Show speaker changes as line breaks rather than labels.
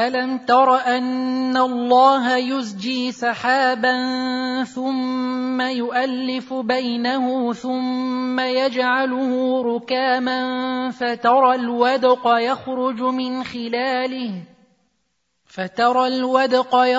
ألم تر أن الله يزجي سحابا ثم يؤلف بينه ثم يجعله ركاما فترى الودق يخرج